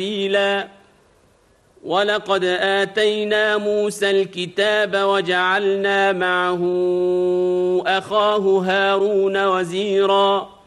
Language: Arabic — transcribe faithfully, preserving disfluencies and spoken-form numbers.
تفصيلا ولقد آتينا موسى الكتاب وجعلنا معه أخاه هارون وزيرا